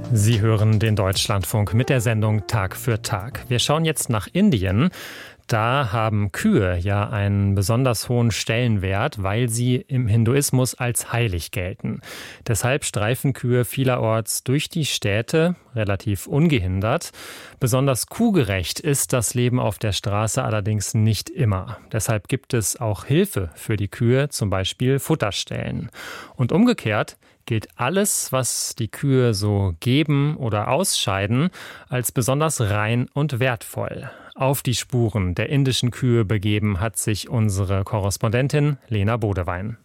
Sie hören den Deutschlandfunk mit der Sendung Tag für Tag. Wir schauen jetzt nach Indien. Da haben Kühe ja einen besonders hohen Stellenwert, weil sie im Hinduismus als heilig gelten. Deshalb streifen Kühe vielerorts durch die Städte, relativ ungehindert. Besonders kuhgerecht ist das Leben auf der Straße allerdings nicht immer. Deshalb gibt es auch Hilfe für die Kühe, zum Beispiel Futterstellen. Und umgekehrt gilt alles, was die Kühe so geben oder ausscheiden, als besonders rein und wertvoll. Auf die Spuren der indischen Kühe begeben hat sich unsere Korrespondentin Lena Bodewein.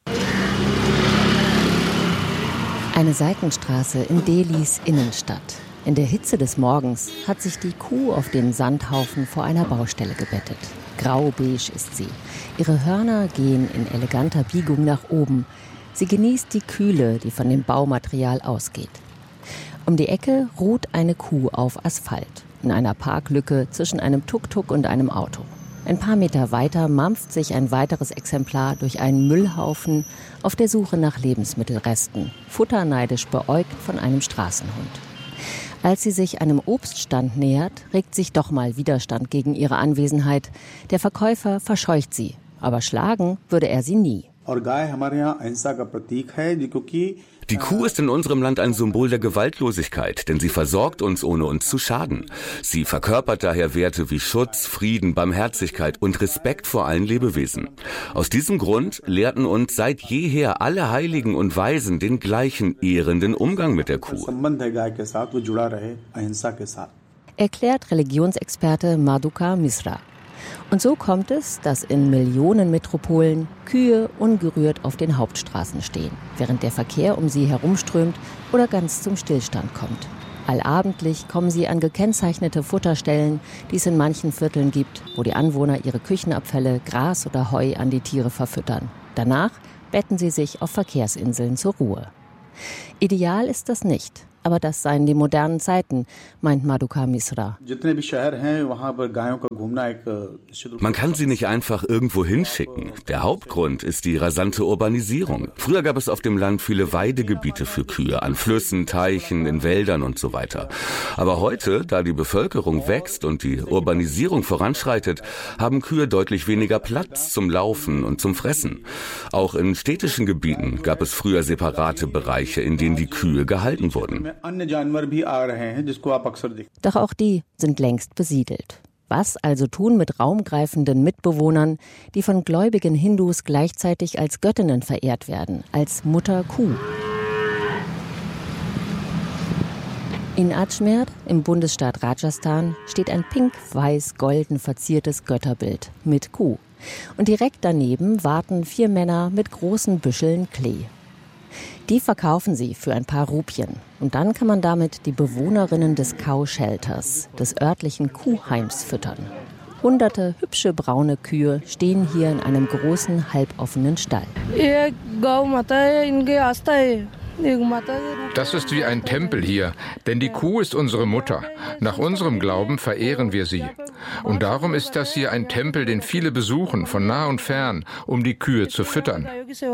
Eine Seitenstraße in Delhis Innenstadt. In der Hitze des Morgens hat sich die Kuh auf den Sandhaufen vor einer Baustelle gebettet. Grau-beige ist sie. Ihre Hörner gehen in eleganter Biegung nach oben. Sie genießt die Kühle, die von dem Baumaterial ausgeht. Um die Ecke ruht eine Kuh auf Asphalt, in einer Parklücke zwischen einem Tuk-Tuk und einem Auto. Ein paar Meter weiter mampft sich ein weiteres Exemplar durch einen Müllhaufen auf der Suche nach Lebensmittelresten, futterneidisch beäugt von einem Straßenhund. Als sie sich einem Obststand nähert, regt sich doch mal Widerstand gegen ihre Anwesenheit. Der Verkäufer verscheucht sie, aber schlagen würde er sie nie. Die Kuh ist in unserem Land ein Symbol der Gewaltlosigkeit, denn sie versorgt uns, ohne uns zu schaden. Sie verkörpert daher Werte wie Schutz, Frieden, Barmherzigkeit und Respekt vor allen Lebewesen. Aus diesem Grund lehrten uns seit jeher alle Heiligen und Weisen den gleichen ehrenden Umgang mit der Kuh. Erklärt Religionsexperte Madhuka Misra. Und so kommt es, dass in Millionenmetropolen Kühe ungerührt auf den Hauptstraßen stehen, während der Verkehr um sie herumströmt oder ganz zum Stillstand kommt. Allabendlich kommen sie an gekennzeichnete Futterstellen, die es in manchen Vierteln gibt, wo die Anwohner ihre Küchenabfälle, Gras oder Heu an die Tiere verfüttern. Danach betten sie sich auf Verkehrsinseln zur Ruhe. Ideal ist das nicht. Aber das seien die modernen Zeiten, meint Madhuka Misra. Man kann sie nicht einfach irgendwo hinschicken. Der Hauptgrund ist die rasante Urbanisierung. Früher gab es auf dem Land viele Weidegebiete für Kühe, an Flüssen, Teichen, in Wäldern und so weiter. Aber heute, da die Bevölkerung wächst und die Urbanisierung voranschreitet, haben Kühe deutlich weniger Platz zum Laufen und zum Fressen. Auch in städtischen Gebieten gab es früher separate Bereiche, in denen die Kühe gehalten wurden. Doch auch die sind längst besiedelt. Was also tun mit raumgreifenden Mitbewohnern, die von gläubigen Hindus gleichzeitig als Göttinnen verehrt werden, als Mutter Kuh? In Ajmer, im Bundesstaat Rajasthan, steht ein pink-weiß-golden verziertes Götterbild mit Kuh. Und direkt daneben warten 4 Männer mit großen Büscheln Klee. Die verkaufen sie für ein paar Rupien. Und dann kann man damit die Bewohnerinnen des Cow-Shelters, des örtlichen Kuhheims, füttern. Hunderte hübsche braune Kühe stehen hier in einem großen, halboffenen Stall. Das ist wie ein Tempel hier, denn die Kuh ist unsere Mutter. Nach unserem Glauben verehren wir sie. Und darum ist das hier ein Tempel, den viele besuchen, von nah und fern, um die Kühe zu füttern.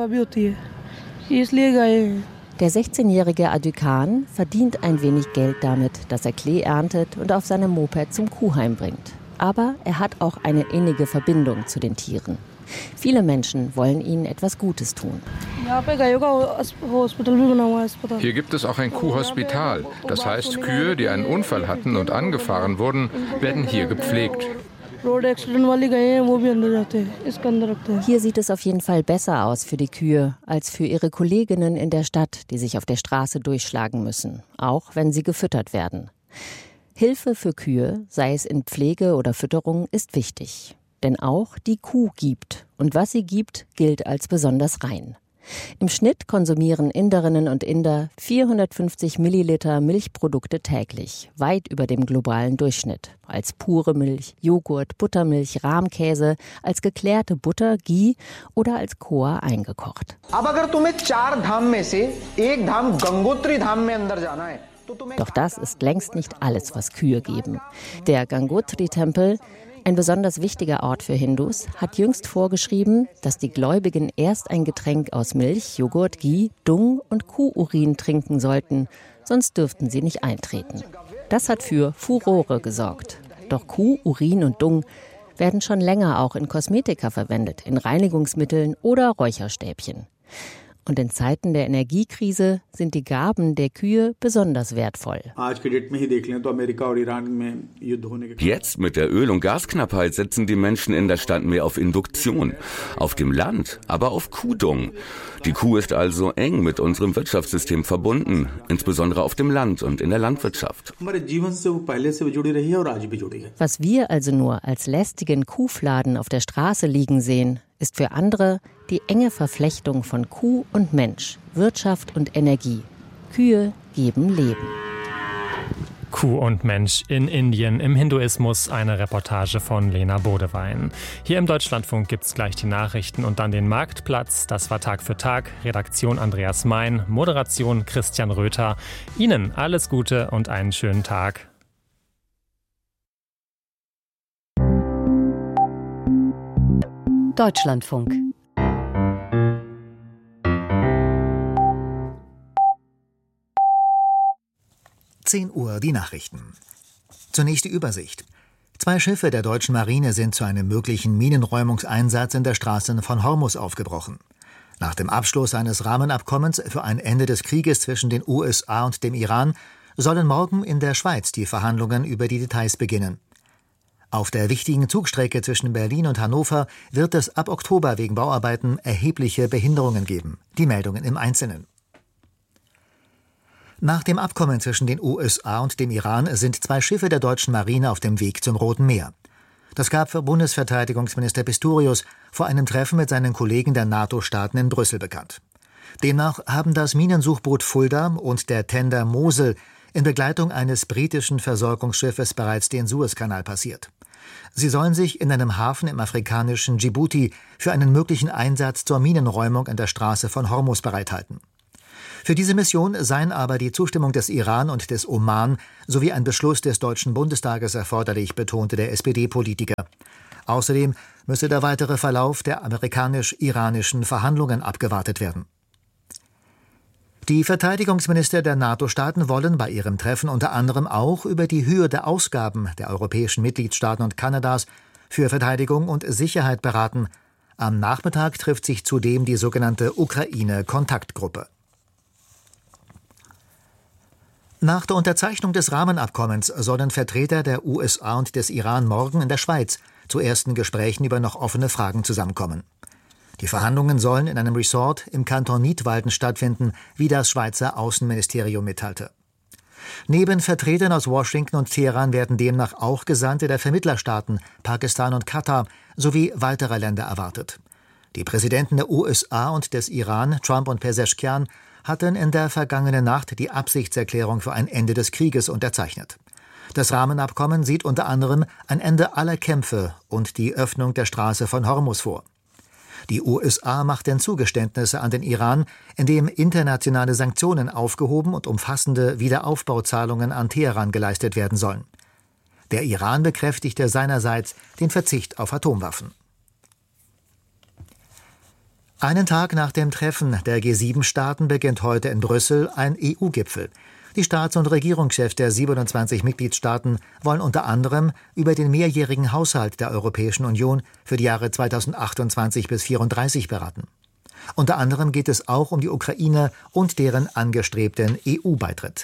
Der 16-jährige Adükan verdient ein wenig Geld damit, dass er Klee erntet und auf seinem Moped zum Kuhheim bringt. Aber er hat auch eine innige Verbindung zu den Tieren. Viele Menschen wollen ihnen etwas Gutes tun. Hier gibt es auch ein Kuhhospital. Das heißt, Kühe, die einen Unfall hatten und angefahren wurden, werden hier gepflegt. Hier sieht es auf jeden Fall besser aus für die Kühe als für ihre Kolleginnen in der Stadt, die sich auf der Straße durchschlagen müssen, auch wenn sie gefüttert werden. Hilfe für Kühe, sei es in Pflege oder Fütterung, ist wichtig. Denn auch die Kuh gibt. Und was sie gibt, gilt als besonders rein. Im Schnitt konsumieren Inderinnen und Inder 450 Milliliter Milchprodukte täglich, weit über dem globalen Durchschnitt. Als pure Milch, Joghurt, Buttermilch, Rahmkäse, als geklärte Butter, Ghee oder als Khoa eingekocht. Doch das ist längst nicht alles, was Kühe geben. Der Gangotri-Tempel, Ein besonders wichtiger Ort für Hindus hat jüngst vorgeschrieben, dass die Gläubigen erst ein Getränk aus Milch, Joghurt, Ghee, Dung und Kuhurin trinken sollten, sonst dürften sie nicht eintreten. Das hat für Furore gesorgt. Doch Kuh, Urin und Dung werden schon länger auch in Kosmetika verwendet, in Reinigungsmitteln oder Räucherstäbchen. Und in Zeiten der Energiekrise sind die Gaben der Kühe besonders wertvoll. Jetzt mit der Öl- und Gasknappheit setzen die Menschen in der Stadt mehr auf Induktion. Auf dem Land, aber auf Kuhdung. Die Kuh ist also eng mit unserem Wirtschaftssystem verbunden, insbesondere auf dem Land und in der Landwirtschaft. Was wir also nur als lästigen Kuhfladen auf der Straße liegen sehen, ist für andere die enge Verflechtung von Kuh und Mensch, Wirtschaft und Energie. Kühe geben Leben. Kuh und Mensch in Indien im Hinduismus, eine Reportage von Lena Bodewein. Hier im Deutschlandfunk gibt's gleich die Nachrichten und dann den Marktplatz. Das war Tag für Tag. Redaktion Andreas Mein, Moderation Christian Röther. Ihnen alles Gute und einen schönen Tag. Deutschlandfunk. Uhr die Nachrichten. Zunächst die Übersicht. 2 Schiffe der deutschen Marine sind zu einem möglichen Minenräumungseinsatz in der Straße von Hormuz aufgebrochen. Nach dem Abschluss eines Rahmenabkommens für ein Ende des Krieges zwischen den USA und dem Iran sollen morgen in der Schweiz die Verhandlungen über die Details beginnen. Auf der wichtigen Zugstrecke zwischen Berlin und Hannover wird es ab Oktober wegen Bauarbeiten erhebliche Behinderungen geben. Die Meldungen im Einzelnen. Nach dem Abkommen zwischen den USA und dem Iran sind 2 Schiffe der deutschen Marine auf dem Weg zum Roten Meer. Das gab Bundesverteidigungsminister Pistorius vor einem Treffen mit seinen Kollegen der NATO-Staaten in Brüssel bekannt. Demnach haben das Minensuchboot Fulda und der Tender Mosel in Begleitung eines britischen Versorgungsschiffes bereits den Suezkanal passiert. Sie sollen sich in einem Hafen im afrikanischen Djibouti für einen möglichen Einsatz zur Minenräumung an der Straße von Hormuz bereithalten. Für diese Mission seien aber die Zustimmung des Iran und des Oman sowie ein Beschluss des Deutschen Bundestages erforderlich, betonte der SPD-Politiker. Außerdem müsse der weitere Verlauf der amerikanisch-iranischen Verhandlungen abgewartet werden. Die Verteidigungsminister der NATO-Staaten wollen bei ihrem Treffen unter anderem auch über die Höhe der Ausgaben der europäischen Mitgliedstaaten und Kanadas für Verteidigung und Sicherheit beraten. Am Nachmittag trifft sich zudem die sogenannte Ukraine-Kontaktgruppe. Nach der Unterzeichnung des Rahmenabkommens sollen Vertreter der USA und des Iran morgen in der Schweiz zu ersten Gesprächen über noch offene Fragen zusammenkommen. Die Verhandlungen sollen in einem Resort im Kanton Nidwalden stattfinden, wie das Schweizer Außenministerium mitteilte. Neben Vertretern aus Washington und Teheran werden demnach auch Gesandte der Vermittlerstaaten Pakistan und Katar sowie weiterer Länder erwartet. Die Präsidenten der USA und des Iran, Trump und Pezeshkian, hatten in der vergangenen Nacht die Absichtserklärung für ein Ende des Krieges unterzeichnet. Das Rahmenabkommen sieht unter anderem ein Ende aller Kämpfe und die Öffnung der Straße von Hormuz vor. Die USA machten Zugeständnisse an den Iran, indem internationale Sanktionen aufgehoben und umfassende Wiederaufbauzahlungen an Teheran geleistet werden sollen. Der Iran bekräftigte seinerseits den Verzicht auf Atomwaffen. Einen Tag nach dem Treffen der G7-Staaten beginnt heute in Brüssel ein EU-Gipfel. Die Staats- und Regierungschefs der 27 Mitgliedstaaten wollen unter anderem über den mehrjährigen Haushalt der Europäischen Union für die Jahre 2028 bis 2034 beraten. Unter anderem geht es auch um die Ukraine und deren angestrebten EU-Beitritt.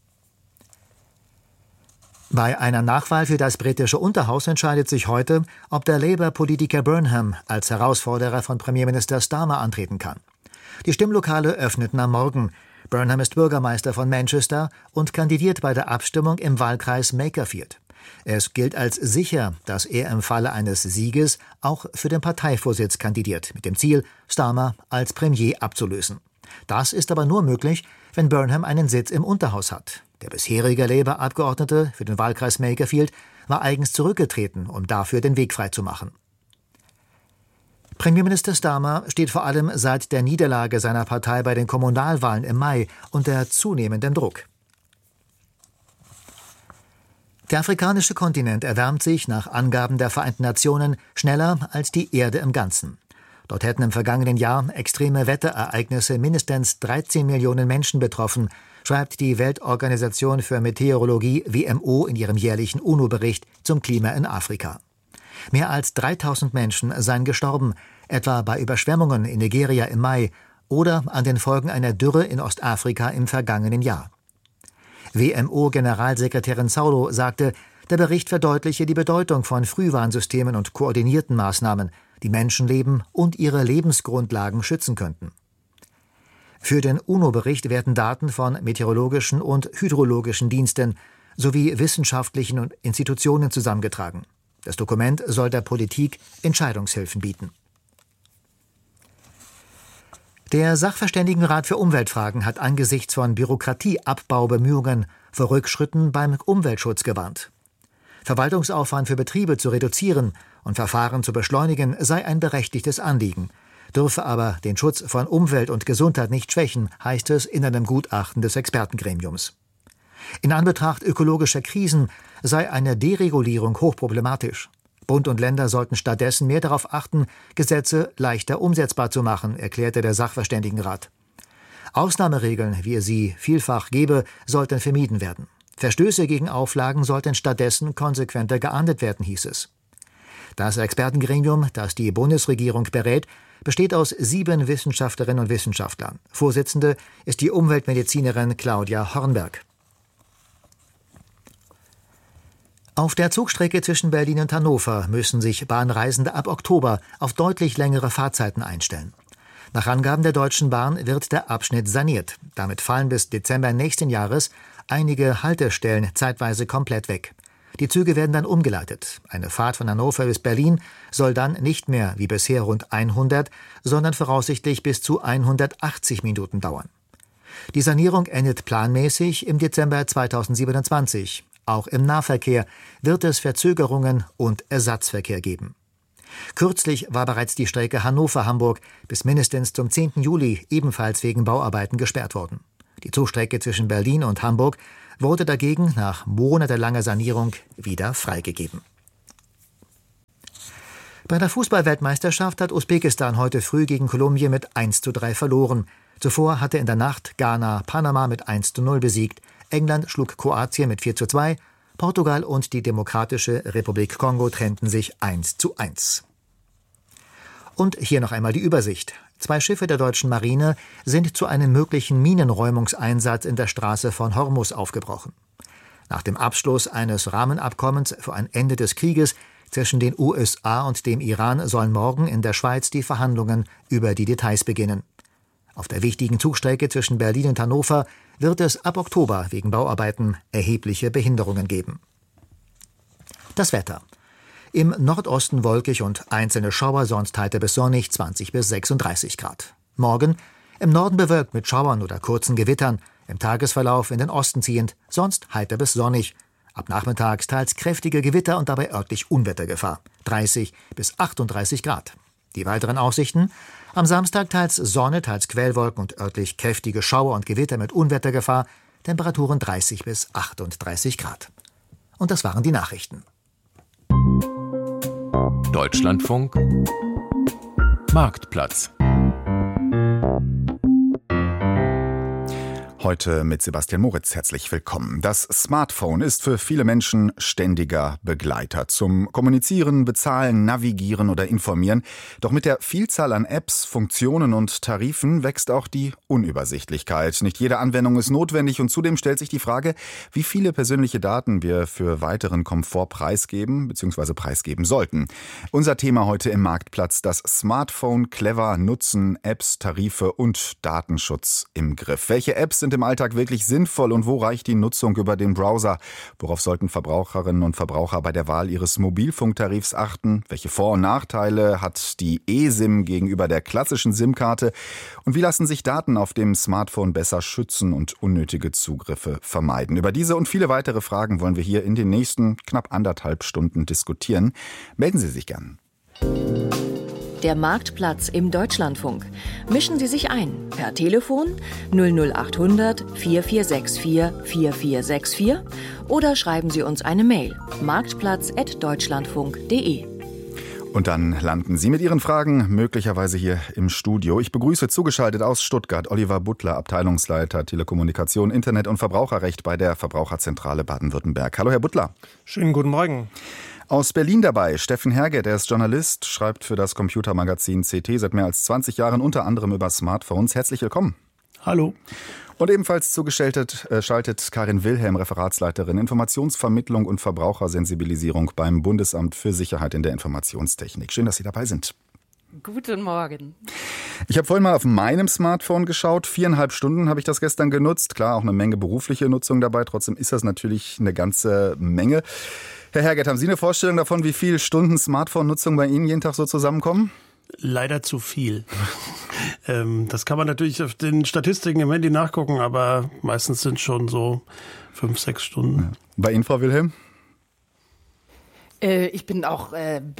Bei einer Nachwahl für das britische Unterhaus entscheidet sich heute, ob der Labour-Politiker Burnham als Herausforderer von Premierminister Starmer antreten kann. Die Stimmlokale öffneten am Morgen. Burnham ist Bürgermeister von Manchester und kandidiert bei der Abstimmung im Wahlkreis Makerfield. Es gilt als sicher, dass er im Falle eines Sieges auch für den Parteivorsitz kandidiert, mit dem Ziel, Starmer als Premier abzulösen. Das ist aber nur möglich, wenn Burnham einen Sitz im Unterhaus hat. Der bisherige Labour-Abgeordnete für den Wahlkreis Makerfield war eigens zurückgetreten, um dafür den Weg freizumachen. Premierminister Starmer steht vor allem seit der Niederlage seiner Partei bei den Kommunalwahlen im Mai unter zunehmendem Druck. Der afrikanische Kontinent erwärmt sich nach Angaben der Vereinten Nationen schneller als die Erde im Ganzen. Dort hätten im vergangenen Jahr extreme Wetterereignisse mindestens 13 Millionen Menschen betroffen, schreibt die Weltorganisation für Meteorologie WMO in ihrem jährlichen UNO-Bericht zum Klima in Afrika. Mehr als 3000 Menschen seien gestorben, etwa bei Überschwemmungen in Nigeria im Mai oder an den Folgen einer Dürre in Ostafrika im vergangenen Jahr. WMO-Generalsekretärin Saulo sagte, der Bericht verdeutliche die Bedeutung von Frühwarnsystemen und koordinierten Maßnahmen, die Menschenleben und ihre Lebensgrundlagen schützen könnten. Für den UNO-Bericht werden Daten von meteorologischen und hydrologischen Diensten sowie wissenschaftlichen Institutionen zusammengetragen. Das Dokument soll der Politik Entscheidungshilfen bieten. Der Sachverständigenrat für Umweltfragen hat angesichts von Bürokratieabbaubemühungen vor Rückschritten beim Umweltschutz gewarnt. Verwaltungsaufwand für Betriebe zu reduzieren und Verfahren zu beschleunigen sei ein berechtigtes Anliegen, dürfe aber den Schutz von Umwelt und Gesundheit nicht schwächen, heißt es in einem Gutachten des Expertengremiums. In Anbetracht ökologischer Krisen sei eine Deregulierung hochproblematisch. Bund und Länder sollten stattdessen mehr darauf achten, Gesetze leichter umsetzbar zu machen, erklärte der Sachverständigenrat. Ausnahmeregeln, wie es sie vielfach gebe, sollten vermieden werden. Verstöße gegen Auflagen sollten stattdessen konsequenter geahndet werden, hieß es. Das Expertengremium, das die Bundesregierung berät, besteht aus 7 Wissenschaftlerinnen und Wissenschaftlern. Vorsitzende ist die Umweltmedizinerin Claudia Hornberg. Auf der Zugstrecke zwischen Berlin und Hannover müssen sich Bahnreisende ab Oktober auf deutlich längere Fahrzeiten einstellen. Nach Angaben der Deutschen Bahn wird der Abschnitt saniert. Damit fallen bis Dezember nächsten Jahres einige Haltestellen zeitweise komplett weg. Die Züge werden dann umgeleitet. Eine Fahrt von Hannover bis Berlin soll dann nicht mehr wie bisher rund 100, sondern voraussichtlich bis zu 180 Minuten dauern. Die Sanierung endet planmäßig im Dezember 2027. Auch im Nahverkehr wird es Verzögerungen und Ersatzverkehr geben. Kürzlich war bereits die Strecke Hannover-Hamburg bis mindestens zum 10. Juli ebenfalls wegen Bauarbeiten gesperrt worden. Die Zugstrecke zwischen Berlin und Hamburg wurde dagegen nach monatelanger Sanierung wieder freigegeben. Bei der Fußball-Weltmeisterschaft hat Usbekistan heute früh gegen Kolumbien mit 1:3 verloren. Zuvor hatte in der Nacht Ghana Panama mit 1:0 besiegt. England schlug Kroatien mit 4:2. Portugal und die Demokratische Republik Kongo trennten sich 1:1. Und hier noch einmal die Übersicht. 2 Schiffe der deutschen Marine sind zu einem möglichen Minenräumungseinsatz in der Straße von Hormuz aufgebrochen. Nach dem Abschluss eines Rahmenabkommens für ein Ende des Krieges zwischen den USA und dem Iran sollen morgen in der Schweiz die Verhandlungen über die Details beginnen. Auf der wichtigen Zugstrecke zwischen Berlin und Hannover wird es ab Oktober wegen Bauarbeiten erhebliche Behinderungen geben. Das Wetter. Im Nordosten wolkig und einzelne Schauer, sonst heiter bis sonnig, 20 bis 36 Grad. Morgen im Norden bewölkt mit Schauern oder kurzen Gewittern, im Tagesverlauf in den Osten ziehend, sonst heiter bis sonnig. Ab nachmittags teils kräftige Gewitter und dabei örtlich Unwettergefahr, 30 bis 38 Grad. Die weiteren Aussichten: am Samstag teils Sonne, teils Quellwolken und örtlich kräftige Schauer und Gewitter mit Unwettergefahr, Temperaturen 30 bis 38 Grad. Und das waren die Nachrichten. Deutschlandfunk Marktplatz. Heute mit Sebastian Moritz. Herzlich willkommen. Das Smartphone ist für viele Menschen ständiger Begleiter zum Kommunizieren, Bezahlen, Navigieren oder Informieren. Doch mit der Vielzahl an Apps, Funktionen und Tarifen wächst auch die Unübersichtlichkeit. Nicht jede Anwendung ist notwendig und zudem stellt sich die Frage, wie viele persönliche Daten wir für weiteren Komfort preisgeben bzw. preisgeben sollten. Unser Thema heute im Marktplatz: das Smartphone clever nutzen, Apps, Tarife und Datenschutz im Griff. Welche Apps sind im Alltag wirklich sinnvoll und wo reicht die Nutzung über den Browser? Worauf sollten Verbraucherinnen und Verbraucher bei der Wahl ihres Mobilfunktarifs achten? Welche Vor- und Nachteile hat die eSIM gegenüber der klassischen SIM-Karte? Und wie lassen sich Daten auf dem Smartphone besser schützen und unnötige Zugriffe vermeiden? Über diese und viele weitere Fragen wollen wir hier in den nächsten knapp 1,5 Stunden diskutieren. Melden Sie sich gern. Der Marktplatz im Deutschlandfunk. Mischen Sie sich ein per Telefon 00800 4464 4464 oder schreiben Sie uns eine Mail marktplatz@deutschlandfunk.de. Und dann landen Sie mit Ihren Fragen möglicherweise hier im Studio. Ich begrüße zugeschaltet aus Stuttgart Oliver Butler, Abteilungsleiter Telekommunikation, Internet und Verbraucherrecht bei der Verbraucherzentrale Baden-Württemberg. Hallo, Herr Butler. Schönen guten Morgen. Aus Berlin dabei Steffen Herget, er ist Journalist, schreibt für das Computermagazin CT seit mehr als 20 Jahren, unter anderem über Smartphones. Herzlich willkommen. Hallo. Und ebenfalls zugeschaltet schaltet Karin Wilhelm, Referatsleiterin Informationsvermittlung und Verbrauchersensibilisierung beim Bundesamt für Sicherheit in der Informationstechnik. Schön, dass Sie dabei sind. Guten Morgen. Ich habe vorhin mal auf meinem Smartphone geschaut. 4,5 Stunden habe ich das gestern genutzt. Klar, auch eine Menge berufliche Nutzung dabei. Trotzdem ist das natürlich eine ganze Menge. Herr Herget, haben Sie eine Vorstellung davon, wie viele Stunden Smartphone-Nutzung bei Ihnen jeden Tag so zusammenkommen? Leider zu viel. Das kann man natürlich auf den Statistiken im Handy nachgucken, aber meistens sind schon so 5-6 Stunden. Ja. Bei Ihnen, Frau Wilhelm? Ich bin auch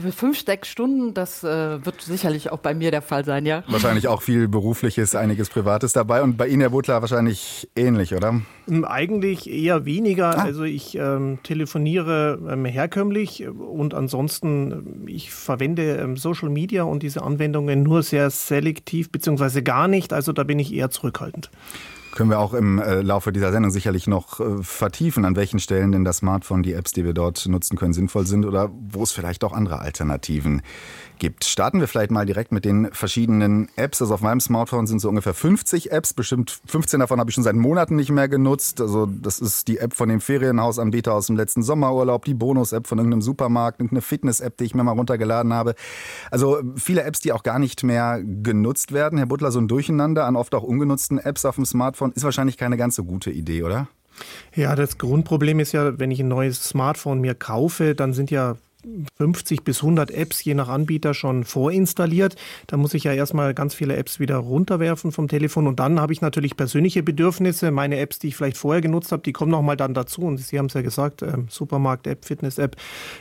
5-6 Stunden, das wird sicherlich auch bei mir der Fall sein, ja. Wahrscheinlich auch viel Berufliches, einiges Privates dabei. Und bei Ihnen, Herr Butler, wahrscheinlich ähnlich, oder? Eigentlich eher weniger. Also ich telefoniere herkömmlich und ansonsten, ich verwende Social Media und diese Anwendungen nur sehr selektiv, beziehungsweise gar nicht. Also da bin ich eher zurückhaltend. Können wir auch im Laufe dieser Sendung sicherlich noch vertiefen, an welchen Stellen denn das Smartphone, die Apps, die wir dort nutzen können, sinnvoll sind oder wo es vielleicht auch andere Alternativen gibt. Starten wir vielleicht mal direkt mit den verschiedenen Apps. Also auf meinem Smartphone sind so ungefähr 50 Apps. Bestimmt 15 davon habe ich schon seit Monaten nicht mehr genutzt. Also das ist die App von dem Ferienhausanbieter aus dem letzten Sommerurlaub, die Bonus-App von irgendeinem Supermarkt, irgendeine Fitness-App, die ich mir mal runtergeladen habe. Also viele Apps, die auch gar nicht mehr genutzt werden. Herr Butler, so ein Durcheinander an oft auch ungenutzten Apps auf dem Smartphone ist wahrscheinlich keine ganz so gute Idee, oder? Ja, das Grundproblem ist ja, wenn ich ein neues Smartphone mir kaufe, dann sind ja 50 bis 100 Apps je nach Anbieter schon vorinstalliert. Da muss ich ja erstmal ganz viele Apps wieder runterwerfen vom Telefon und dann habe ich natürlich persönliche Bedürfnisse. Meine Apps, die ich vielleicht vorher genutzt habe, die kommen nochmal dann dazu und Sie haben es ja gesagt, Supermarkt-App, Fitness-App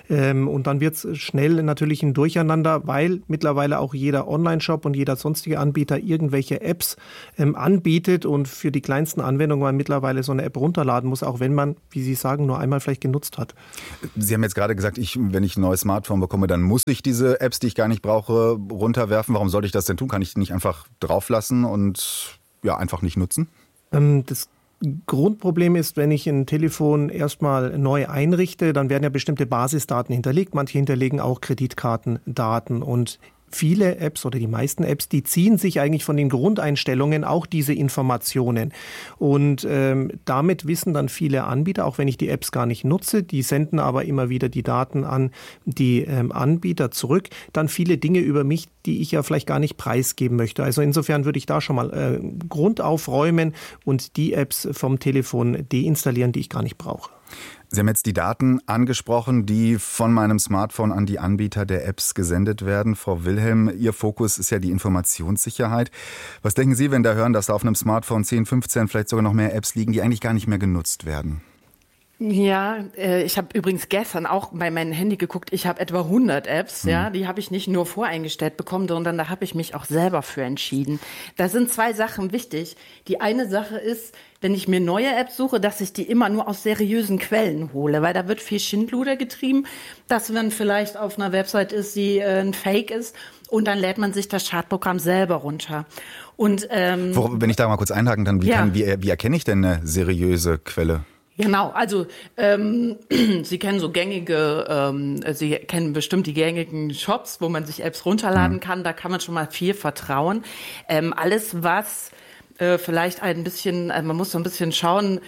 und dann wird es schnell natürlich ein Durcheinander, weil mittlerweile auch jeder Online-Shop und jeder sonstige Anbieter irgendwelche Apps anbietet und für die kleinsten Anwendungen man mittlerweile so eine App runterladen muss, auch wenn man, wie Sie sagen, nur einmal vielleicht genutzt hat. Sie haben jetzt gerade gesagt, wenn ich ein neues Smartphone bekomme, dann muss ich diese Apps, die ich gar nicht brauche, runterwerfen. Warum sollte ich das denn tun? Kann ich die nicht einfach drauflassen und ja, einfach nicht nutzen? Das Grundproblem ist, wenn ich ein Telefon erstmal neu einrichte, dann werden ja bestimmte Basisdaten hinterlegt. Manche hinterlegen auch Kreditkartendaten und viele Apps oder die meisten Apps, die ziehen sich eigentlich von den Grundeinstellungen auch diese Informationen. Und damit wissen dann viele Anbieter, auch wenn ich die Apps gar nicht nutze, die senden aber immer wieder die Daten an die Anbieter zurück, dann viele Dinge über mich, die ich ja vielleicht gar nicht preisgeben möchte. Also insofern würde ich da schon mal Grund aufräumen und die Apps vom Telefon deinstallieren, die ich gar nicht brauche. Sie haben jetzt die Daten angesprochen, die von meinem Smartphone an die Anbieter der Apps gesendet werden. Frau Wilhelm, Ihr Fokus ist ja die Informationssicherheit. Was denken Sie, wenn da hören, dass da auf einem Smartphone 10, 15, vielleicht sogar noch mehr Apps liegen, die eigentlich gar nicht mehr genutzt werden? Ja, ich habe übrigens gestern auch bei meinem Handy geguckt, ich habe etwa 100 Apps, ja, die habe ich nicht nur voreingestellt bekommen, sondern da habe ich mich auch selber für entschieden. Da sind 2 Sachen wichtig. Die eine Sache ist, wenn ich mir neue Apps suche, dass ich die immer nur aus seriösen Quellen hole, weil da wird viel Schindluder getrieben, dass man vielleicht auf einer Website ist, die ein Fake ist und dann lädt man sich das Schadprogramm selber runter. Und wenn ich da mal kurz einhaken kann, wie erkenne ich denn eine seriöse Quelle? Genau, also Sie kennen so Sie kennen bestimmt die gängigen Shops, wo man sich Apps runterladen kann, da kann man schon mal viel vertrauen. Alles, was vielleicht ein bisschen, man muss so ein bisschen schauen,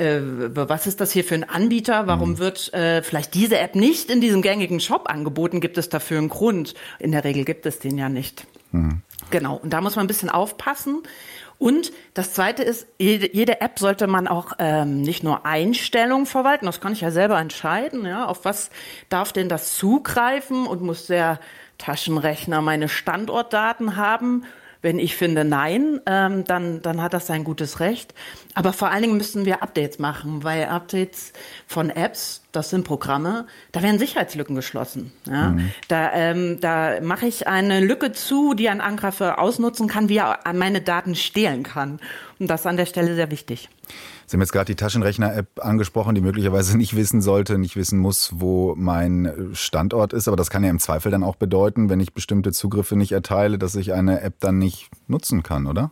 was ist das hier für ein Anbieter, warum wird vielleicht diese App nicht in diesem gängigen Shop angeboten, gibt es dafür einen Grund? In der Regel gibt es den ja nicht. Genau, und da muss man ein bisschen aufpassen. Und das Zweite ist, jede App sollte man auch nicht nur Einstellungen verwalten, das kann ich ja selber entscheiden, ja, auf was darf denn das zugreifen und muss der Taschenrechner meine Standortdaten haben, Wenn ich finde, nein, dann hat das sein gutes Recht. Aber vor allen Dingen müssen wir Updates machen, weil Updates von Apps, das sind Programme, da werden Sicherheitslücken geschlossen. Ja? Da mache ich eine Lücke zu, die ein Angreifer ausnutzen kann, wie er meine Daten stehlen kann. Und das ist an der Stelle sehr wichtig. Sie haben jetzt gerade die Taschenrechner-App angesprochen, die möglicherweise nicht wissen muss, wo mein Standort ist. Aber das kann ja im Zweifel dann auch bedeuten, wenn ich bestimmte Zugriffe nicht erteile, dass ich eine App dann nicht nutzen kann, oder?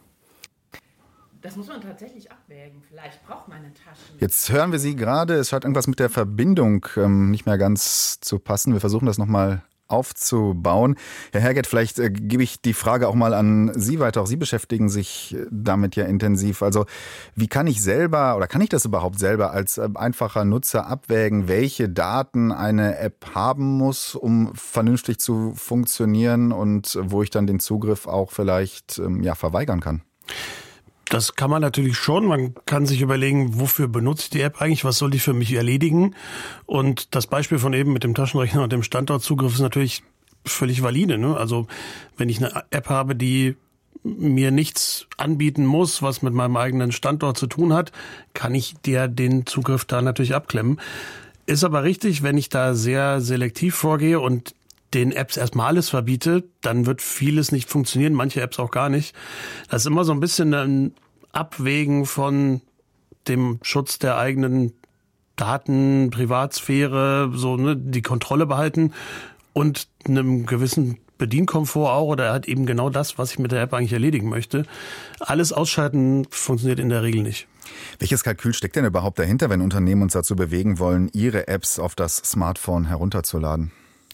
Das muss man tatsächlich abwägen. Vielleicht braucht man eine Taschenrechner. Jetzt hören wir Sie gerade. Es scheint irgendwas mit der Verbindung nicht mehr ganz zu passen. Wir versuchen das nochmal aufzubauen. Herr Herget, vielleicht gebe ich die Frage auch mal an Sie weiter. Auch Sie beschäftigen sich damit ja intensiv. Also wie kann ich das überhaupt selber als einfacher Nutzer abwägen, welche Daten eine App haben muss, um vernünftig zu funktionieren und wo ich dann den Zugriff auch vielleicht verweigern kann? Das kann man natürlich schon. Man kann sich überlegen, wofür benutze ich die App eigentlich? Was soll die für mich erledigen? Und das Beispiel von eben mit dem Taschenrechner und dem Standortzugriff ist natürlich völlig valide, ne? Also wenn ich eine App habe, die mir nichts anbieten muss, was mit meinem eigenen Standort zu tun hat, kann ich dir den Zugriff da natürlich abklemmen. Ist aber richtig, wenn ich da sehr selektiv vorgehe und den Apps erstmal alles verbiete, dann wird vieles nicht funktionieren, manche Apps auch gar nicht. Das ist immer so ein bisschen ein Abwägen von dem Schutz der eigenen Daten, Privatsphäre, so, ne, die Kontrolle behalten und einem gewissen Bedienkomfort auch, oder er hat eben genau das, was ich mit der App eigentlich erledigen möchte. Alles ausschalten funktioniert in der Regel nicht. Welches Kalkül steckt denn überhaupt dahinter, wenn Unternehmen uns dazu bewegen wollen, ihre Apps auf das Smartphone herunterzuladen?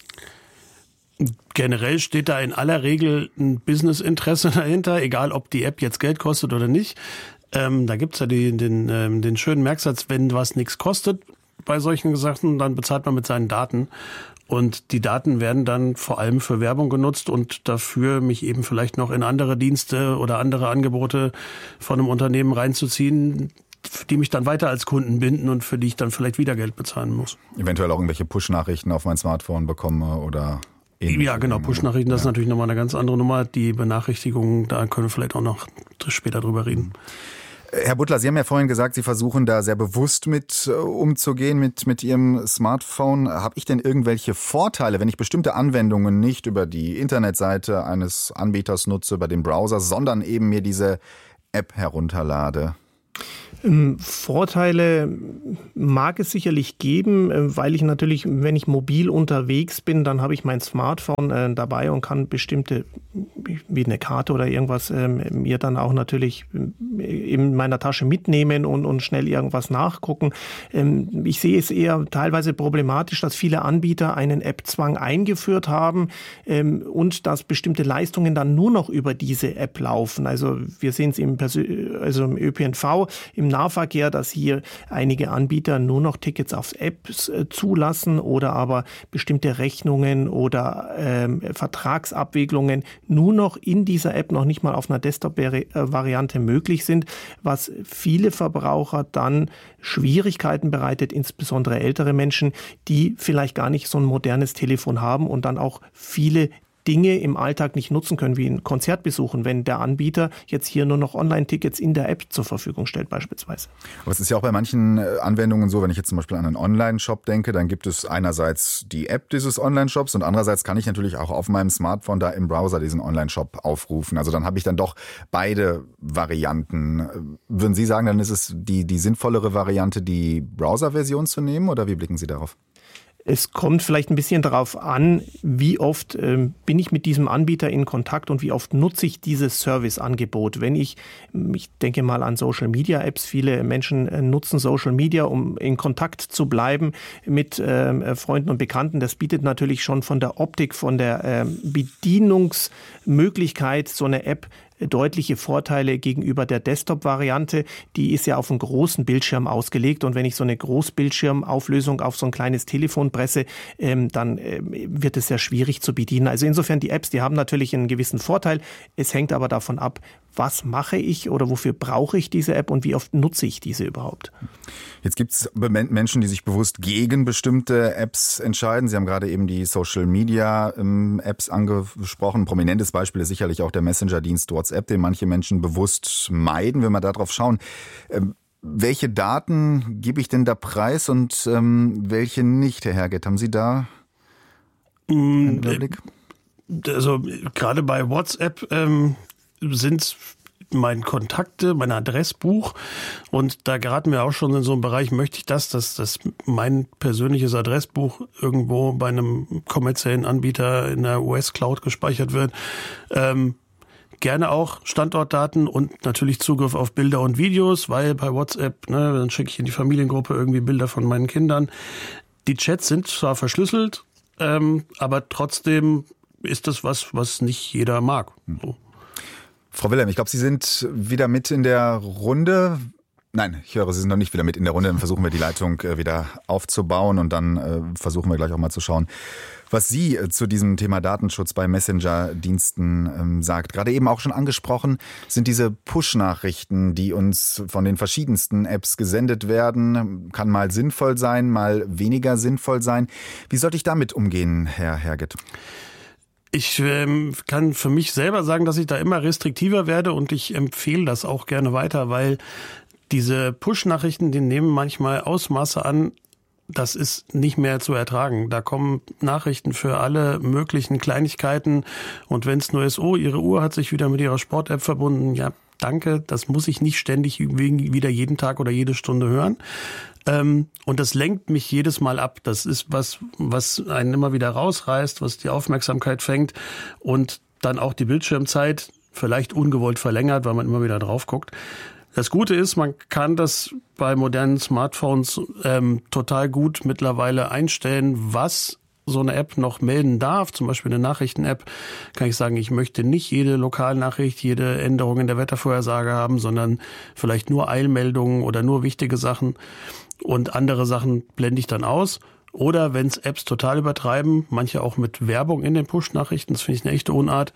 Generell steht da in aller Regel ein Businessinteresse dahinter, egal ob die App jetzt Geld kostet oder nicht. Da gibt's ja den schönen Merksatz, wenn was nichts kostet bei solchen Sachen, dann bezahlt man mit seinen Daten. Und die Daten werden dann vor allem für Werbung genutzt und dafür mich eben vielleicht noch in andere Dienste oder andere Angebote von einem Unternehmen reinzuziehen, die mich dann weiter als Kunden binden und für die ich dann vielleicht wieder Geld bezahlen muss. Eventuell auch irgendwelche Push-Nachrichten auf mein Smartphone bekomme oder... Ja, genau, Push-Nachrichten, das ist natürlich nochmal eine ganz andere Nummer. Die Benachrichtigungen, da können wir vielleicht auch noch später drüber reden. Herr Butler, Sie haben ja vorhin gesagt, Sie versuchen da sehr bewusst mit umzugehen mit Ihrem Smartphone. Habe ich denn irgendwelche Vorteile, wenn ich bestimmte Anwendungen nicht über die Internetseite eines Anbieters nutze, über den Browser, sondern eben mir diese App herunterlade? Vorteile mag es sicherlich geben, weil ich natürlich, wenn ich mobil unterwegs bin, dann habe ich mein Smartphone dabei und kann bestimmte, wie eine Karte oder irgendwas, mir dann auch natürlich in meiner Tasche mitnehmen und schnell irgendwas nachgucken. Ich sehe es eher teilweise problematisch, dass viele Anbieter einen App-Zwang eingeführt haben und dass bestimmte Leistungen dann nur noch über diese App laufen. Also wir sehen es im ÖPNV, im Nahverkehr, dass hier einige Anbieter nur noch Tickets auf Apps zulassen oder aber bestimmte Rechnungen oder Vertragsabwicklungen nur noch in dieser App, noch nicht mal auf einer Desktop-Variante möglich sind, was viele Verbraucher dann Schwierigkeiten bereitet, insbesondere ältere Menschen, die vielleicht gar nicht so ein modernes Telefon haben und dann auch viele Dinge im Alltag nicht nutzen können, wie ein Konzert besuchen, wenn der Anbieter jetzt hier nur noch Online-Tickets in der App zur Verfügung stellt beispielsweise. Aber es ist ja auch bei manchen Anwendungen so, wenn ich jetzt zum Beispiel an einen Online-Shop denke, dann gibt es einerseits die App dieses Online-Shops und andererseits kann ich natürlich auch auf meinem Smartphone da im Browser diesen Online-Shop aufrufen. Also dann habe ich dann doch beide Varianten. Würden Sie sagen, dann ist es die sinnvollere Variante, die Browser-Version zu nehmen, oder wie blicken Sie darauf? Es kommt vielleicht ein bisschen darauf an, wie oft bin ich mit diesem Anbieter in Kontakt und wie oft nutze ich dieses Serviceangebot. Wenn ich denke mal an Social-Media-Apps, viele Menschen nutzen Social Media, um in Kontakt zu bleiben mit Freunden und Bekannten. Das bietet natürlich schon von der Optik, von der Bedienungsmöglichkeit so eine App deutliche Vorteile gegenüber der Desktop-Variante. Die ist ja auf einen großen Bildschirm ausgelegt und wenn ich so eine Großbildschirmauflösung auf so ein kleines Telefon presse, dann wird es sehr schwierig zu bedienen. Also insofern die Apps, die haben natürlich einen gewissen Vorteil. Es hängt aber davon ab, was mache ich oder wofür brauche ich diese App und wie oft nutze ich diese überhaupt. Jetzt gibt es Menschen, die sich bewusst gegen bestimmte Apps entscheiden. Sie haben gerade eben die Social-Media-Apps angesprochen. Ein prominentes Beispiel ist sicherlich auch der Messenger-Dienst WhatsApp, den manche Menschen bewusst meiden. Wenn wir da drauf schauen, welche Daten gebe ich denn da preis und welche nicht, Herr Herget? Haben Sie da einen Überblick? Also gerade bei WhatsApp sind meine Kontakte, mein Adressbuch, und da geraten wir auch schon in so einen Bereich, möchte ich dass mein persönliches Adressbuch irgendwo bei einem kommerziellen Anbieter in der US-Cloud gespeichert wird. Gerne auch Standortdaten und natürlich Zugriff auf Bilder und Videos, weil bei WhatsApp, dann schicke ich in die Familiengruppe irgendwie Bilder von meinen Kindern. Die Chats sind zwar verschlüsselt, aber trotzdem ist das was nicht jeder mag. So. Frau Wilhelm, ich glaube, Sie sind wieder mit in der Runde. Nein, ich höre, Sie sind noch nicht wieder mit in der Runde. Dann versuchen wir die Leitung wieder aufzubauen und dann versuchen wir gleich auch mal zu schauen, was sie zu diesem Thema Datenschutz bei Messenger-Diensten sagt. Gerade eben auch schon angesprochen sind diese Push-Nachrichten, die uns von den verschiedensten Apps gesendet werden. Kann mal sinnvoll sein, mal weniger sinnvoll sein. Wie sollte ich damit umgehen, Herr Herget? Ich kann für mich selber sagen, dass ich da immer restriktiver werde, und ich empfehle das auch gerne weiter, weil diese Push-Nachrichten, die nehmen manchmal Ausmaße an, das ist nicht mehr zu ertragen. Da kommen Nachrichten für alle möglichen Kleinigkeiten, und wenn es nur ist, oh, Ihre Uhr hat sich wieder mit Ihrer Sport-App verbunden, ja, danke, das muss ich nicht ständig wieder jeden Tag oder jede Stunde hören. Und das lenkt mich jedes Mal ab. Das ist was einen immer wieder rausreißt, was die Aufmerksamkeit fängt und dann auch die Bildschirmzeit vielleicht ungewollt verlängert, weil man immer wieder drauf guckt. Das Gute ist, man kann das bei modernen Smartphones total gut mittlerweile einstellen, was so eine App noch melden darf. Zum Beispiel eine Nachrichten-App kann ich sagen, ich möchte nicht jede Lokalnachricht, jede Änderung in der Wettervorhersage haben, sondern vielleicht nur Eilmeldungen oder nur wichtige Sachen, und andere Sachen blende ich dann aus. Oder wenn es Apps total übertreiben, manche auch mit Werbung in den Push-Nachrichten, das finde ich eine echte Unart,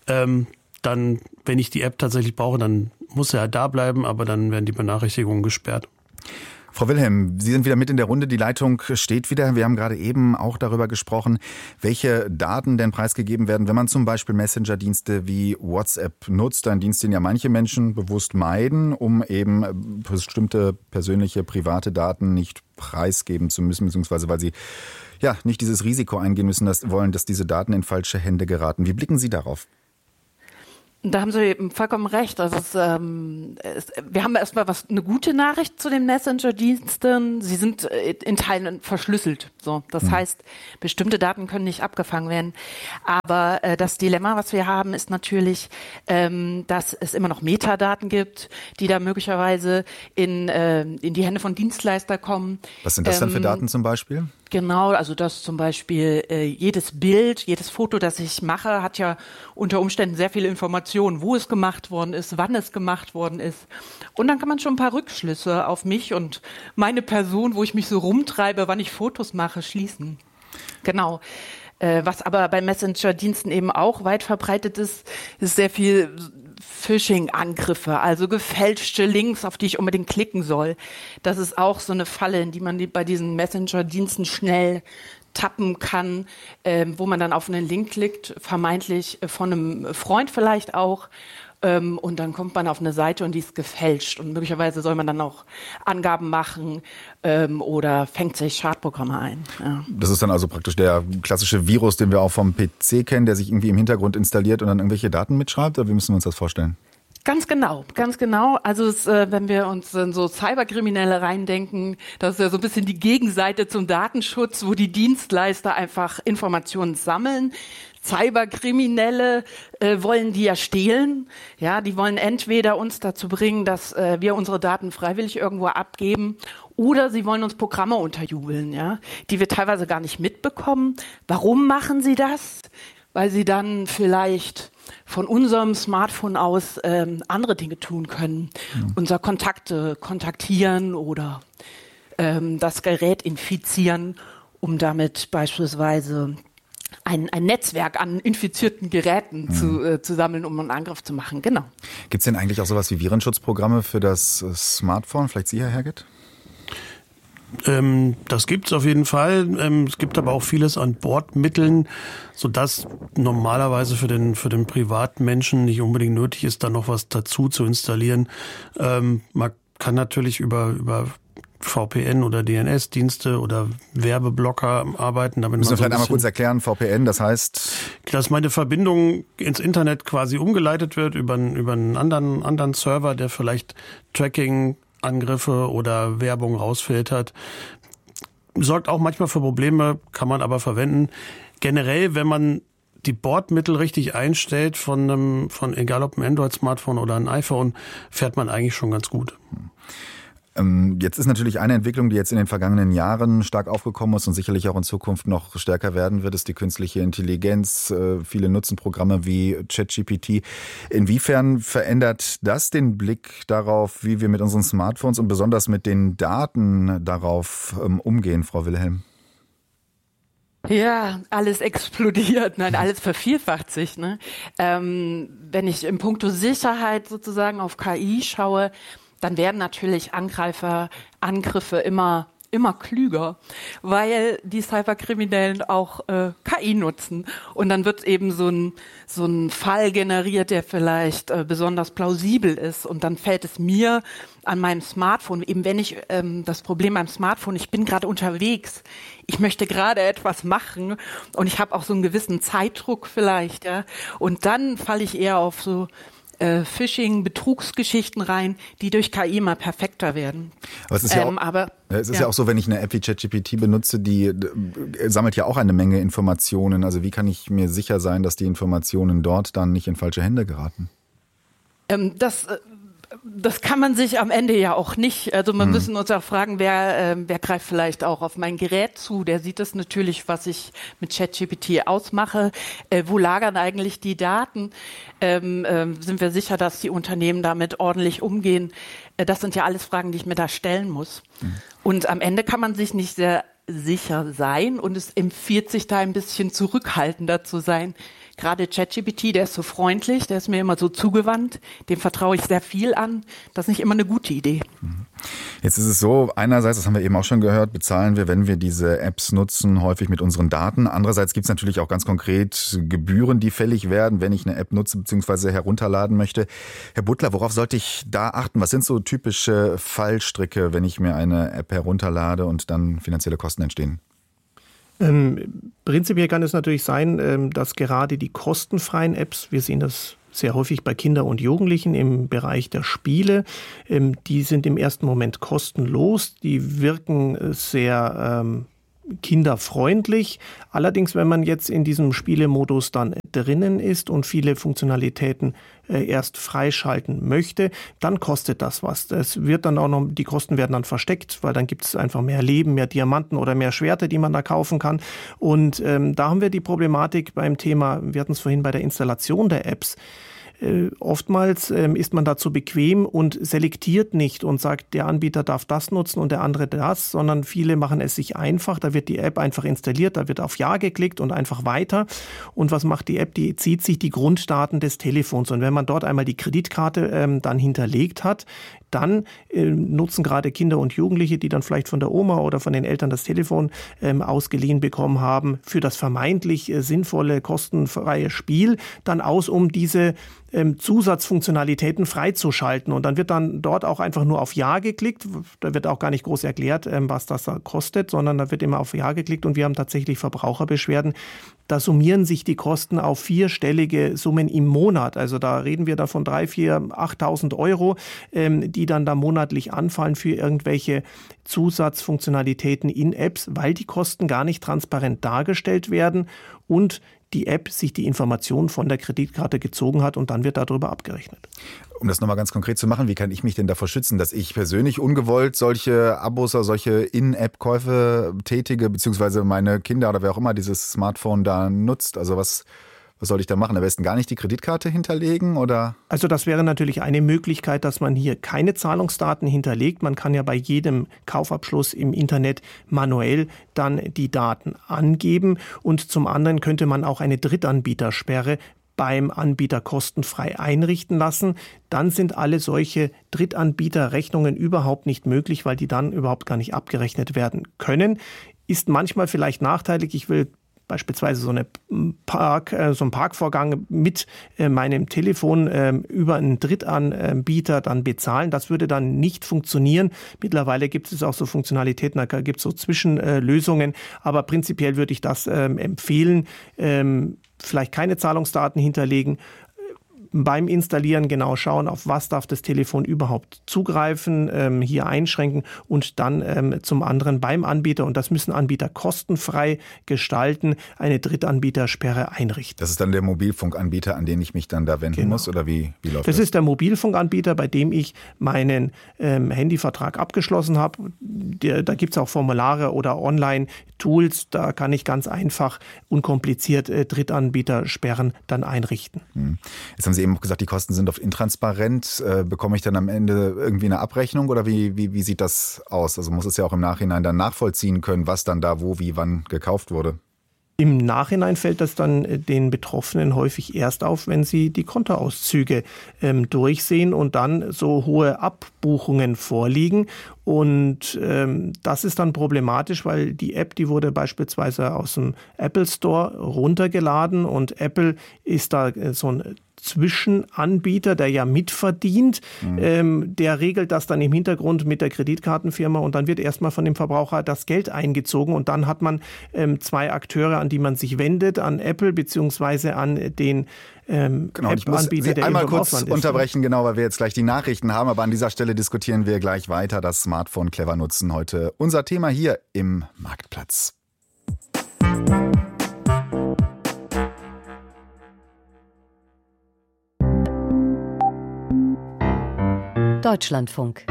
dann, wenn ich die App tatsächlich brauche, dann muss er halt da bleiben, aber dann werden die Benachrichtigungen gesperrt. Frau Wilhelm, Sie sind wieder mit in der Runde, die Leitung steht wieder. Wir haben gerade eben auch darüber gesprochen, welche Daten denn preisgegeben werden, wenn man zum Beispiel Messenger-Dienste wie WhatsApp nutzt. Ein Dienst, den ja manche Menschen bewusst meiden, um eben bestimmte persönliche, private Daten nicht preisgeben zu müssen, beziehungsweise weil sie ja nicht dieses Risiko eingehen müssen, dass diese Daten in falsche Hände geraten. Wie blicken Sie darauf? Da haben Sie vollkommen recht. Also wir haben erstmal eine gute Nachricht zu den Messenger-Diensten. Sie sind in Teilen verschlüsselt. So, das heißt, bestimmte Daten können nicht abgefangen werden. Aber das Dilemma, was wir haben, ist natürlich, dass es immer noch Metadaten gibt, die da möglicherweise in die Hände von Dienstleister kommen. Was sind das denn für Daten zum Beispiel? Genau, also dass zum Beispiel jedes Bild, jedes Foto, das ich mache, hat ja unter Umständen sehr viele Informationen, wo es gemacht worden ist, wann es gemacht worden ist. Und dann kann man schon ein paar Rückschlüsse auf mich und meine Person, wo ich mich so rumtreibe, wann ich Fotos mache, schließen. Genau. Was aber bei Messenger-Diensten eben auch weit verbreitet ist sehr viel Phishing-Angriffe, also gefälschte Links, auf die ich unbedingt klicken soll. Das ist auch so eine Falle, in die man bei diesen Messenger-Diensten schnell tappen kann, wo man dann auf einen Link klickt, vermeintlich von einem Freund vielleicht auch. Und dann kommt man auf eine Seite und die ist gefälscht. Und möglicherweise soll man dann auch Angaben machen oder fängt sich Schadprogramme ein. Ja. Das ist dann also praktisch der klassische Virus, den wir auch vom PC kennen, der sich irgendwie im Hintergrund installiert und dann irgendwelche Daten mitschreibt? Oder wie müssen wir uns das vorstellen? Ganz genau, ganz genau. Also wenn wir uns in so Cyberkriminelle reindenken, das ist ja so ein bisschen die Gegenseite zum Datenschutz, wo die Dienstleister einfach Informationen sammeln. Cyberkriminelle wollen die ja stehlen. Ja, die wollen entweder uns dazu bringen, dass wir unsere Daten freiwillig irgendwo abgeben, oder sie wollen uns Programme unterjubeln, ja, die wir teilweise gar nicht mitbekommen. Warum machen sie das? Weil sie dann vielleicht von unserem Smartphone aus andere Dinge tun können. Ja. Unser Kontakte kontaktieren oder das Gerät infizieren, um damit beispielsweise ein Netzwerk an infizierten Geräten zu sammeln, um einen Angriff zu machen. Genau. Gibt es denn eigentlich auch sowas wie Virenschutzprogramme für das Smartphone? Vielleicht Sie, Herr Herget? Das gibt es auf jeden Fall. Es gibt aber auch vieles an Bordmitteln, sodass normalerweise für den Privatmenschen nicht unbedingt nötig ist, da noch was dazu zu installieren. Man kann natürlich über VPN oder DNS-Dienste oder Werbeblocker arbeiten. Damit müssen wir vielleicht einmal kurz erklären, VPN, das heißt? Dass meine Verbindung ins Internet quasi umgeleitet wird über einen anderen Server, der vielleicht Tracking-Angriffe oder Werbung rausfiltert. Sorgt auch manchmal für Probleme, kann man aber verwenden. Generell, wenn man die Bordmittel richtig einstellt von egal ob ein Android-Smartphone oder ein iPhone, fährt man eigentlich schon ganz gut. Jetzt ist natürlich eine Entwicklung, die jetzt in den vergangenen Jahren stark aufgekommen ist und sicherlich auch in Zukunft noch stärker werden wird, ist die künstliche Intelligenz. Viele nutzen Programme wie ChatGPT. Inwiefern verändert das den Blick darauf, wie wir mit unseren Smartphones und besonders mit den Daten darauf umgehen, Frau Wilhelm? Ja, alles explodiert, alles vervielfacht sich. Ne? Wenn ich in puncto Sicherheit sozusagen auf KI schaue, dann werden natürlich Angriffe immer klüger, weil die Cyberkriminellen auch KI nutzen. Und dann wird eben so ein Fall generiert, der vielleicht besonders plausibel ist. Und dann fällt es mir an meinem Smartphone, eben wenn ich das Problem beim Smartphone, ich bin gerade unterwegs, ich möchte gerade etwas machen und ich habe auch so einen gewissen Zeitdruck vielleicht, ja. Und dann falle ich eher auf so Phishing, Betrugsgeschichten rein, die durch KI immer perfekter werden. Aber es ist ja auch so, wenn ich eine App wie ChatGPT benutze, die sammelt ja auch eine Menge Informationen. Also wie kann ich mir sicher sein, dass die Informationen dort dann nicht in falsche Hände geraten? Das kann man sich am Ende ja auch nicht. Also wir müssen uns auch fragen, wer greift vielleicht auch auf mein Gerät zu. Der sieht das natürlich, was ich mit ChatGPT ausmache. Wo lagern eigentlich die Daten? Sind wir sicher, dass die Unternehmen damit ordentlich umgehen? Das sind ja alles Fragen, die ich mir da stellen muss. Und am Ende kann man sich nicht sehr sicher sein und es empfiehlt sich da ein bisschen zurückhaltender zu sein. Gerade ChatGPT, der ist so freundlich, der ist mir immer so zugewandt, dem vertraue ich sehr viel an. Das ist nicht immer eine gute Idee. Jetzt ist es so, einerseits, das haben wir eben auch schon gehört, bezahlen wir, wenn wir diese Apps nutzen, häufig mit unseren Daten. Andererseits gibt es natürlich auch ganz konkret Gebühren, die fällig werden, wenn ich eine App nutze bzw. herunterladen möchte. Herr Butler, worauf sollte ich da achten? Was sind so typische Fallstricke, wenn ich mir eine App herunterlade und dann finanzielle Kosten entstehen? Prinzipiell kann es natürlich sein, dass gerade die kostenfreien Apps, wir sehen das sehr häufig bei Kindern und Jugendlichen im Bereich der Spiele, die sind im ersten Moment kostenlos, die wirken sehr kinderfreundlich. Allerdings, wenn man jetzt in diesem Spielemodus dann drinnen ist und viele Funktionalitäten erst freischalten möchte, dann kostet das was. Das wird dann auch noch, die Kosten werden dann versteckt, weil dann gibt es einfach mehr Leben, mehr Diamanten oder mehr Schwerter, die man da kaufen kann. Und da haben wir die Problematik beim Thema, wir hatten es vorhin bei der Installation der Apps, oftmals ist man dazu bequem und selektiert nicht und sagt, der Anbieter darf das nutzen und der andere das, sondern viele machen es sich einfach. Da wird die App einfach installiert, da wird auf Ja geklickt und einfach weiter. Und was macht die App? Die zieht sich die Grunddaten des Telefons. Und wenn man dort einmal die Kreditkarte dann hinterlegt hat, dann nutzen gerade Kinder und Jugendliche, die dann vielleicht von der Oma oder von den Eltern das Telefon ausgeliehen bekommen haben, für das vermeintlich sinnvolle, kostenfreie Spiel dann aus, um diese Zusatzfunktionalitäten freizuschalten. Und dann wird dann dort auch einfach nur auf Ja geklickt. Da wird auch gar nicht groß erklärt, was das da kostet, sondern da wird immer auf Ja geklickt. Und wir haben tatsächlich Verbraucherbeschwerden. Da summieren sich die Kosten auf vierstellige Summen im Monat. Also da reden wir da von 3.000, 4.000, 8.000 Euro, die dann da monatlich anfallen für irgendwelche Zusatzfunktionalitäten in Apps, weil die Kosten gar nicht transparent dargestellt werden und die App sich die Informationen von der Kreditkarte gezogen hat und dann wird darüber abgerechnet. Um das nochmal ganz konkret zu machen, wie kann ich mich denn davor schützen, dass ich persönlich ungewollt solche Abos oder solche In-App-Käufe tätige, beziehungsweise meine Kinder oder wer auch immer dieses Smartphone da nutzt? Also was Was soll ich da machen? Am besten gar nicht die Kreditkarte hinterlegen, oder? Also das wäre natürlich eine Möglichkeit, dass man hier keine Zahlungsdaten hinterlegt. Man kann ja bei jedem Kaufabschluss im Internet manuell dann die Daten angeben. Und zum anderen könnte man auch eine Drittanbietersperre beim Anbieter kostenfrei einrichten lassen. Dann sind alle solche Drittanbieterrechnungen überhaupt nicht möglich, weil die dann überhaupt gar nicht abgerechnet werden können. Ist manchmal vielleicht nachteilig. Ich will beispielsweise so einen Parkvorgang mit meinem Telefon über einen Drittanbieter dann bezahlen. Das würde dann nicht funktionieren. Mittlerweile gibt es auch so Funktionalitäten, da gibt es so Zwischenlösungen. Aber prinzipiell würde ich das empfehlen. Vielleicht keine Zahlungsdaten hinterlegen. Beim Installieren genau schauen, auf was darf das Telefon überhaupt zugreifen, hier einschränken und dann zum anderen beim Anbieter, und das müssen Anbieter kostenfrei gestalten, eine Drittanbietersperre einrichten. Das ist dann der Mobilfunkanbieter, an den ich mich dann da wenden muss, oder wie läuft das? Das ist der Mobilfunkanbieter, bei dem ich meinen Handyvertrag abgeschlossen habe. Da gibt es auch Formulare oder Online-Tools, da kann ich ganz einfach unkompliziert Drittanbietersperren dann einrichten. Jetzt haben Sie eben auch gesagt, die Kosten sind oft intransparent. Bekomme ich dann am Ende irgendwie eine Abrechnung oder wie sieht das aus? Also muss es ja auch im Nachhinein dann nachvollziehen können, was dann da wo, wie, wann gekauft wurde. Im Nachhinein fällt das dann den Betroffenen häufig erst auf, wenn sie die Kontoauszüge durchsehen und dann so hohe Abbuchungen vorliegen. Und das ist dann problematisch, weil die App, die wurde beispielsweise aus dem Apple Store runtergeladen und Apple ist da so ein Zwischenanbieter, der ja mitverdient, der regelt das dann im Hintergrund mit der Kreditkartenfirma und dann wird erstmal von dem Verbraucher das Geld eingezogen und dann hat man zwei Akteure, an die man sich wendet, an Apple beziehungsweise an den Genau, ich muss Sie einmal kurz unterbrechen, genau, weil wir jetzt gleich die Nachrichten haben, aber an dieser Stelle diskutieren wir gleich weiter, das Smartphone clever nutzen, heute unser Thema hier im Marktplatz. Deutschlandfunk.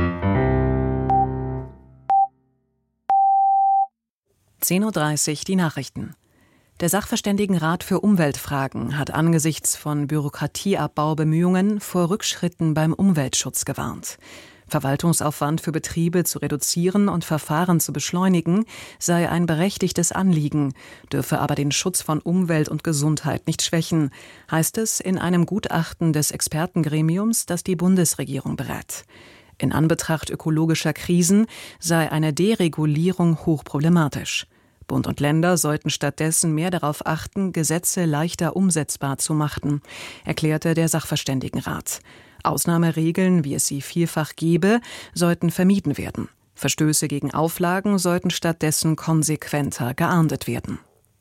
10:30 Uhr die Nachrichten. Der Sachverständigenrat für Umweltfragen hat angesichts von Bürokratieabbaubemühungen vor Rückschritten beim Umweltschutz gewarnt. Verwaltungsaufwand für Betriebe zu reduzieren und Verfahren zu beschleunigen sei ein berechtigtes Anliegen, dürfe aber den Schutz von Umwelt und Gesundheit nicht schwächen, heißt es in einem Gutachten des Expertengremiums, das die Bundesregierung berät. In Anbetracht ökologischer Krisen sei eine Deregulierung hochproblematisch. Bund und Länder sollten stattdessen mehr darauf achten, Gesetze leichter umsetzbar zu machen, erklärte der Sachverständigenrat. Ausnahmeregeln, wie es sie vielfach gebe, sollten vermieden werden. Verstöße gegen Auflagen sollten stattdessen konsequenter geahndet werden.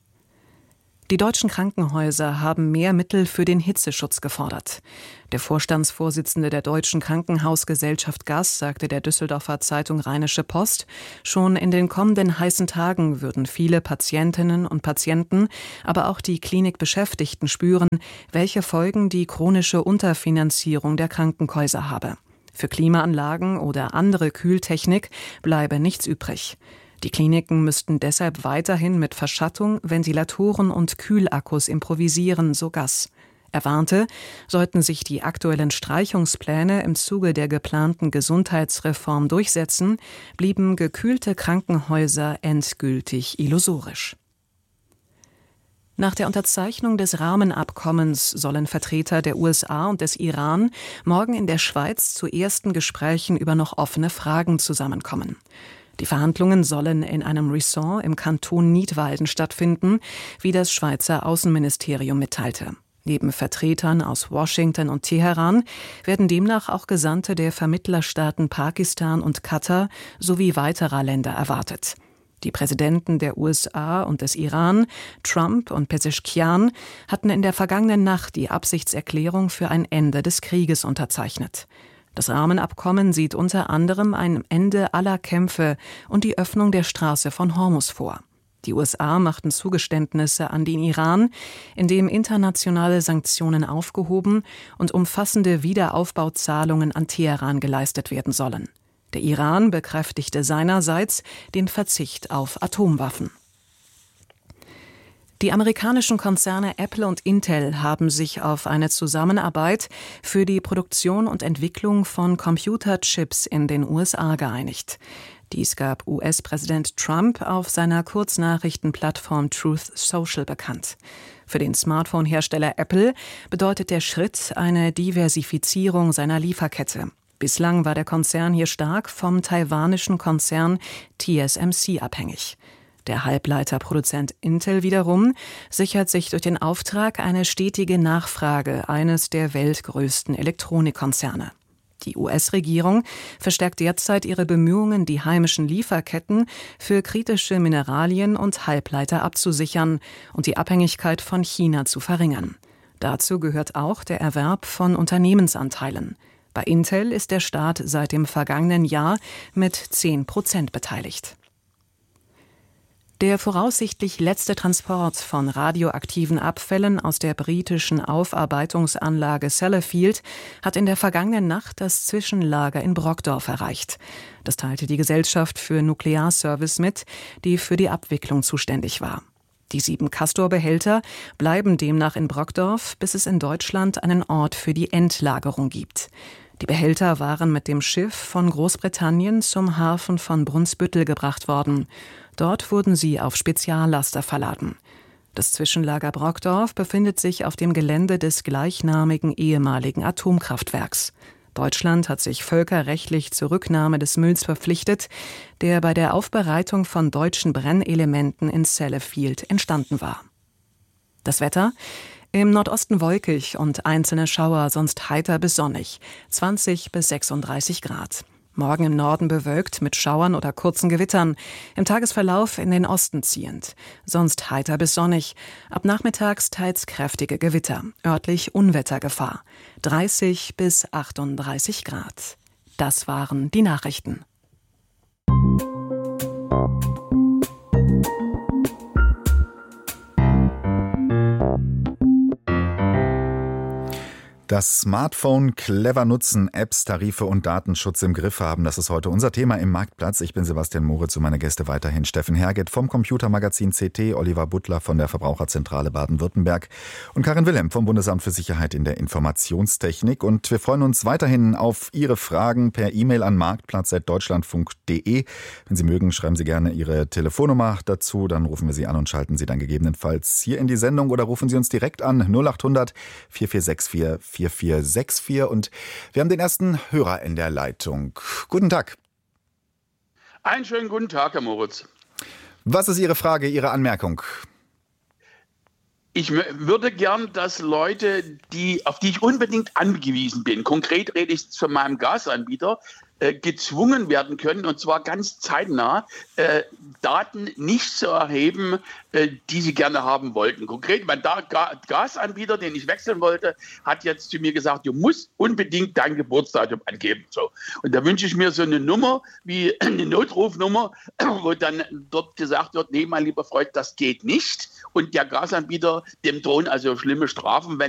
Die deutschen Krankenhäuser haben mehr Mittel für den Hitzeschutz gefordert. Der Vorstandsvorsitzende der Deutschen Krankenhausgesellschaft GAS sagte der Düsseldorfer Zeitung Rheinische Post, schon in den kommenden heißen Tagen würden viele Patientinnen und Patienten, aber auch die Klinikbeschäftigten spüren, welche Folgen die chronische Unterfinanzierung der Krankenhäuser habe. Für Klimaanlagen oder andere Kühltechnik bleibe nichts übrig. Die Kliniken müssten deshalb weiterhin mit Verschattung, Ventilatoren und Kühlakkus improvisieren, so GAS. Er warnte, sollten sich die aktuellen Streichungspläne im Zuge der geplanten Gesundheitsreform durchsetzen, blieben gekühlte Krankenhäuser endgültig illusorisch. Nach der Unterzeichnung des Rahmenabkommens sollen Vertreter der USA und des Iran morgen in der Schweiz zu ersten Gesprächen über noch offene Fragen zusammenkommen. Die Verhandlungen sollen in einem Resort im Kanton Nidwalden stattfinden, wie das Schweizer Außenministerium mitteilte. Neben Vertretern aus Washington und Teheran werden demnach auch Gesandte der Vermittlerstaaten Pakistan und Katar sowie weiterer Länder erwartet. Die Präsidenten der USA und des Iran, Trump und Pezeshkian, hatten in der vergangenen Nacht die Absichtserklärung für ein Ende des Krieges unterzeichnet. Das Rahmenabkommen sieht unter anderem ein Ende aller Kämpfe und die Öffnung der Straße von Hormuz vor. Die USA machten Zugeständnisse an den Iran, indem internationale Sanktionen aufgehoben und umfassende Wiederaufbauzahlungen an Teheran geleistet werden sollen. Der Iran bekräftigte seinerseits den Verzicht auf Atomwaffen. Die amerikanischen Konzerne Apple und Intel haben sich auf eine Zusammenarbeit für die Produktion und Entwicklung von Computerchips in den USA geeinigt. Dies gab US-Präsident Trump auf seiner Kurznachrichtenplattform Truth Social bekannt. Für den Smartphone-Hersteller Apple bedeutet der Schritt eine Diversifizierung seiner Lieferkette. Bislang war der Konzern hier stark vom taiwanischen Konzern TSMC abhängig. Der Halbleiterproduzent Intel wiederum sichert sich durch den Auftrag eine stetige Nachfrage eines der weltgrößten Elektronikkonzerne. Die US-Regierung verstärkt derzeit ihre Bemühungen, die heimischen Lieferketten für kritische Mineralien und Halbleiter abzusichern und die Abhängigkeit von China zu verringern. Dazu gehört auch der Erwerb von Unternehmensanteilen. Bei Intel ist der Staat seit dem vergangenen Jahr mit 10% beteiligt. Der voraussichtlich letzte Transport von radioaktiven Abfällen aus der britischen Aufarbeitungsanlage Sellafield hat in der vergangenen Nacht das Zwischenlager in Brockdorf erreicht. Das teilte die Gesellschaft für Nuklearservice mit, die für die Abwicklung zuständig war. Die 7 Castor-Behälter bleiben demnach in Brockdorf, bis es in Deutschland einen Ort für die Endlagerung gibt. Die Behälter waren mit dem Schiff von Großbritannien zum Hafen von Brunsbüttel gebracht worden. Dort wurden sie auf Speziallaster verladen. Das Zwischenlager Brockdorf befindet sich auf dem Gelände des gleichnamigen ehemaligen Atomkraftwerks. Deutschland hat sich völkerrechtlich zur Rücknahme des Mülls verpflichtet, der bei der Aufbereitung von deutschen Brennelementen in Sellafield entstanden war. Das Wetter: im Nordosten wolkig und einzelne Schauer, sonst heiter bis sonnig, 20 bis 36 Grad. Morgen im Norden bewölkt mit Schauern oder kurzen Gewittern, im Tagesverlauf in den Osten ziehend, sonst heiter bis sonnig, ab nachmittags teils kräftige Gewitter, örtlich Unwettergefahr, 30 bis 38 Grad. Das waren die Nachrichten. Das Smartphone clever nutzen, Apps, Tarife und Datenschutz im Griff haben. Das ist heute unser Thema im Marktplatz. Ich bin Sebastian Moritz und meine Gäste weiterhin Steffen Herget vom Computermagazin CT, Oliver Butler von der Verbraucherzentrale Baden-Württemberg und Karin Wilhelm vom Bundesamt für Sicherheit in der Informationstechnik. Und wir freuen uns weiterhin auf Ihre Fragen per E-Mail an marktplatz@deutschlandfunk.de. Wenn Sie mögen, schreiben Sie gerne Ihre Telefonnummer dazu. Dann rufen wir Sie an und schalten Sie dann gegebenenfalls hier in die Sendung oder rufen Sie uns direkt an 0800 4464 4464 und wir haben den ersten Hörer in der Leitung. Guten Tag. Einen schönen guten Tag, Herr Moritz. Was ist Ihre Frage, Ihre Anmerkung? Ich würde gern, dass Leute, auf die ich unbedingt angewiesen bin, konkret rede ich von meinem Gasanbieter, gezwungen werden können, und zwar ganz zeitnah, Daten nicht zu erheben, die sie gerne haben wollten. Konkret, mein Gasanbieter, den ich wechseln wollte, hat jetzt zu mir gesagt, du musst unbedingt dein Geburtsdatum angeben. So. Und da wünsche ich mir so eine Nummer, wie eine Notrufnummer, wo dann dort gesagt wird, nee, mein lieber Freund, das geht nicht. Und der Gasanbieter, dem drohen also schlimme Strafen, wenn